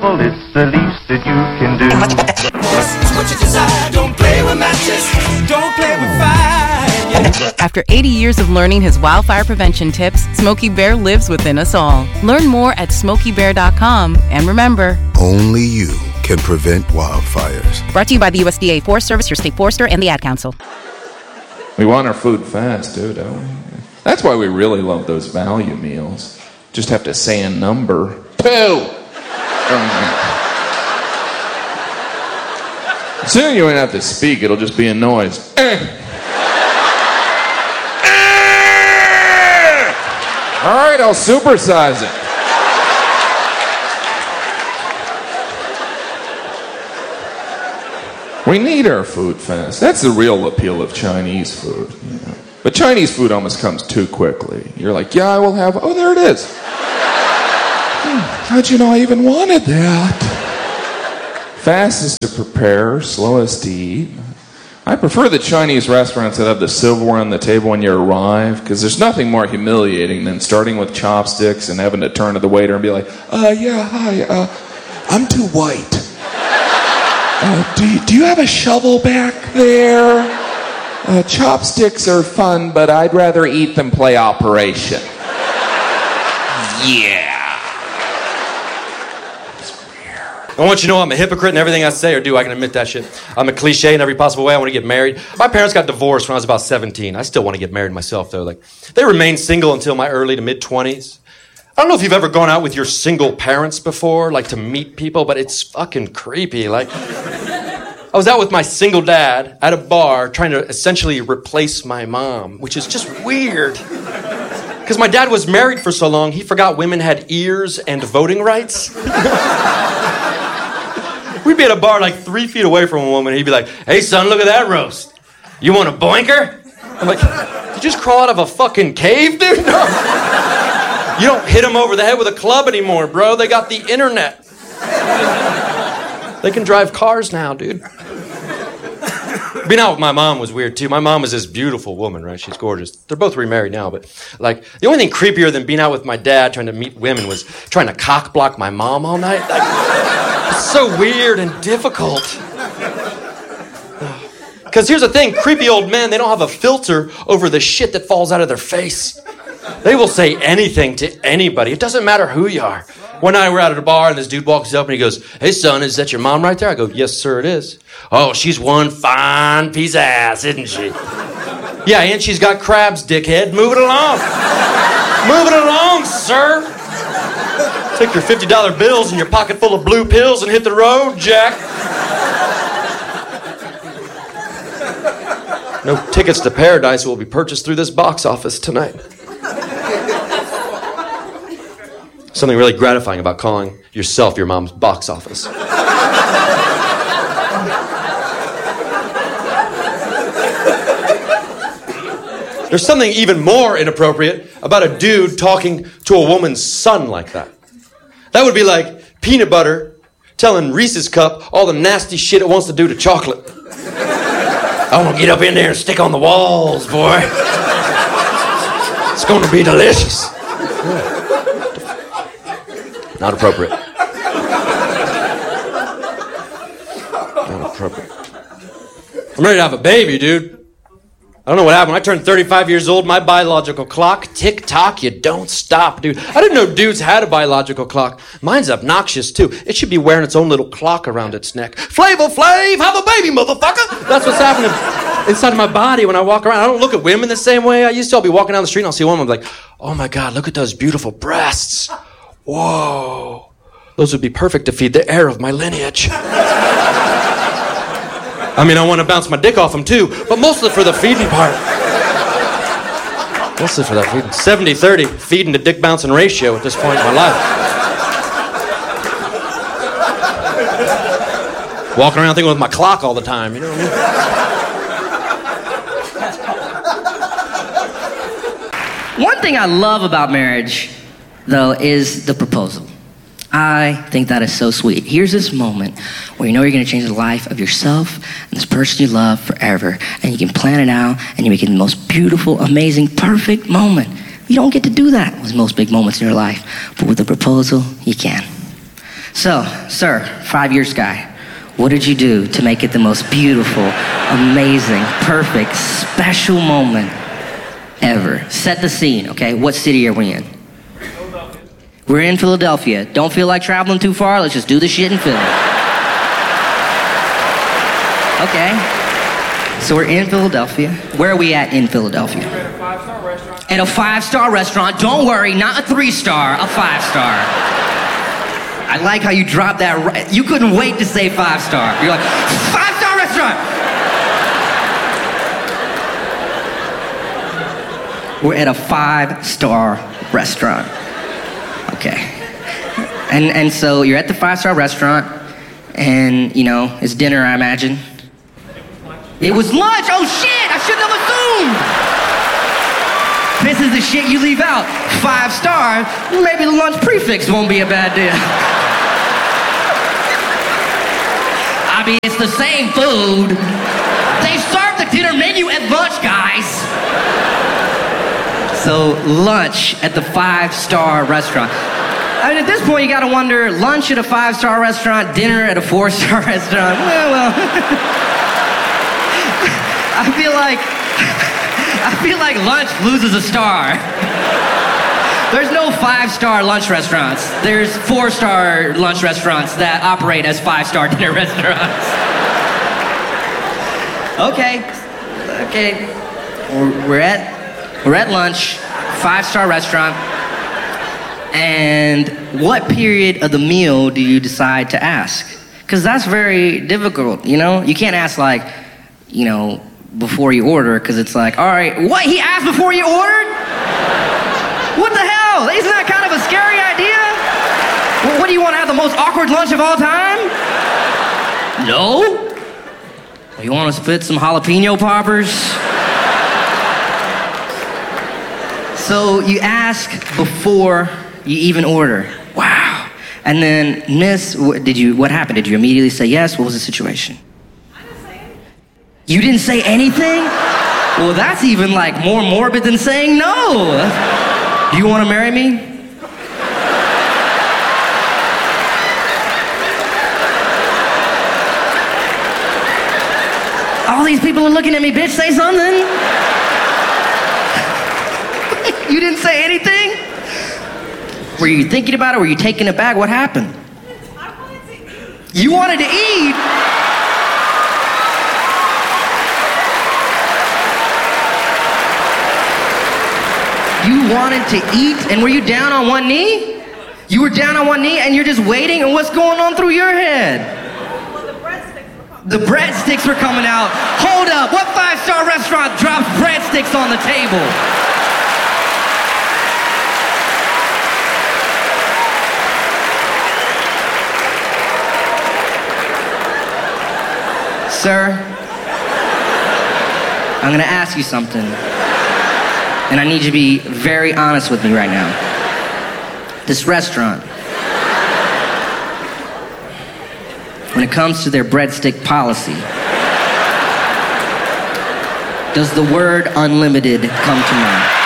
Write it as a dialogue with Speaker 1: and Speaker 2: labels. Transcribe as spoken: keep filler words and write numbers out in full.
Speaker 1: careful, it's the least that you can do.
Speaker 2: What you desire, don't play with matches, don't play with fire.
Speaker 3: After eighty years of learning his wildfire prevention tips, Smokey Bear lives within us all. Learn more at smokey bear dot com. And remember,
Speaker 4: only you can prevent wildfires.
Speaker 3: Brought to you by the U S D A Forest Service, your state forester, and the Ad Council.
Speaker 5: We want our food fast, too, don't we? That's why we really love those value meals. Just have to say a number. Two! Soon you won't have to speak, it'll just be a noise. Eh. Eh. All right, I'll supersize it. We need our food fast. That's the real appeal of Chinese food. You know? But Chinese food almost comes too quickly. You're like, yeah, I will have... Oh, there it is. Hmm, how'd you know I even wanted that? Fastest to prepare, slowest to eat. I prefer the Chinese restaurants that have the silverware on the table when you arrive, because there's nothing more humiliating than starting with chopsticks and having to turn to the waiter and be like, uh, yeah, hi, uh, I'm too white. Uh, do, you, do you have a shovel back there? Uh, chopsticks are fun, but I'd rather eat than play Operation. Yeah.
Speaker 6: I want you to know I'm a hypocrite in everything I say or do. I can admit that shit. I'm a cliche in every possible way. I want to get married. My parents got divorced when I was about seventeen. I still want to get married myself, though. Like, they remained single until my early to mid-twenties. I don't know if you've ever gone out with your single parents before, like to meet people, but it's fucking creepy. Like, I was out with my single dad at a bar trying to essentially replace my mom, which is just weird. Because my dad was married for so long, he forgot women had ears and voting rights. We'd be at a bar like three feet away from a woman, and he'd be like, hey, son, look at that roast. You want a boinker? I'm like, you just crawl out of a fucking cave, dude? No. You don't hit them over the head with a club anymore, bro. They got the internet. They can drive cars now, dude. Being out with my mom was weird, too. My mom is this beautiful woman, right? She's gorgeous. They're both remarried now, but, like, the only thing creepier than being out with my dad trying to meet women was trying to cock block my mom all night. Like, it's so weird and difficult. Because here's the thing, creepy old men, they don't have a filter over the shit that falls out of their face. They will say anything to anybody. It doesn't matter who you are. One night we're out at a bar and this dude walks up and he goes, hey son, is that your mom right there? I go, yes sir it is. Oh, she's one fine piece of ass, isn't she? Yeah, and she's got crabs, dickhead. Move it along. Move it along, sir. Take your fifty dollar bills and your pocket full of blue pills and hit the road, Jack. No tickets to paradise will be purchased through this box office tonight. Something really gratifying about calling yourself your mom's box office. There's something even more inappropriate about a dude talking to a woman's son like that. That would be like peanut butter telling Reese's Cup all the nasty shit it wants to do to chocolate. I want to get up in there and stick on the walls, boy. It's going to be delicious. Yeah. Not appropriate. Not appropriate. I'm ready to have a baby, dude. I don't know what happened. When I turned thirty-five years old, my biological clock, tick-tock, you don't stop, dude. I didn't know dudes had a biological clock. Mine's obnoxious, too. It should be wearing its own little clock around its neck. Flavor Flav, have a baby, motherfucker! That's what's happening inside of my body when I walk around. I don't look at women the same way I used to. I'll be walking down the street and I'll see a woman, I'm like, oh my God, look at those beautiful breasts. Whoa. Those would be perfect to feed the heir of my lineage. I mean, I want to bounce my dick off them too, but mostly for the feeding part. Mostly for that feeding. seventy thirty, feeding to dick bouncing ratio at this point in my life. Walking around thinking with my clock all the time, you know what
Speaker 7: I mean? One thing I love about marriage, though, is the proposal. I think that is so sweet. Here's this moment where you know you're going to change the life of yourself and this person you love forever, and you can plan it out, and you make it the most beautiful, amazing, perfect moment. You don't get to do that with most big moments in your life, but with a proposal, you can. So, sir, five-year sky, what did you do to make it the most beautiful, amazing, perfect, special moment ever? Set the scene, okay? What city are we in? Philadelphia. We're in Philadelphia. Don't feel like traveling too far? Let's just do the shit in Philly. Okay. So we're in Philadelphia. Where are we at in Philadelphia?
Speaker 5: We're at a five-star restaurant.
Speaker 7: At a five-star restaurant. Don't worry, not a three-star, a five-star. I like how you dropped that right. You couldn't wait to say five-star. You're like, five-star restaurant! We're at a five-star restaurant. Okay. And and so you're at the five-star restaurant, and, you know, it's dinner, I imagine. It was lunch! Oh, shit! I shouldn't have assumed! This is the shit you leave out. Five star, maybe the lunch prefix won't be a bad deal. I mean, it's the same food. They serve the dinner menu at lunch, guys. So, lunch at the five-star restaurant. I mean, at this point, you gotta wonder, lunch at a five-star restaurant, dinner at a four-star restaurant. Well, well. I feel like, I feel like lunch loses a star. There's no five-star lunch restaurants. There's four-star lunch restaurants that operate as five-star dinner restaurants. Okay, okay. We're, we're at, we're at lunch, five-star restaurant. And what period of the meal do you decide to ask? Because that's very difficult, you know? You can't ask like, you know, before you order, because it's like, all right, what, he asked before you ordered? What the hell? Isn't that kind of a scary idea? Well, what do you want to have, the most awkward lunch of all time? No? You want to spit some jalapeno poppers? So you ask before you even order. Wow. And then, Miss, what, did you, what happened? Did you immediately say yes? What was the situation?
Speaker 8: I didn't say anything.
Speaker 7: You didn't say anything? Well, that's even like more morbid than saying no. Do you want to marry me? All these people are looking at me, bitch, say something. You didn't say anything? Were you thinking about it? Were you taking it back? What happened?
Speaker 8: I wanted to eat.
Speaker 7: You wanted to eat? You wanted to eat, and were you down on one knee? You were down on one knee, and you're just waiting, and what's going on through your head?
Speaker 8: Well, the breadsticks were coming.
Speaker 7: The breadsticks were coming out. Hold up, what five-star restaurant drops breadsticks on the table? Sir, I'm gonna ask you something. And I need you to be very honest with me right now. This restaurant, when it comes to their breadstick policy, does the word unlimited come to mind?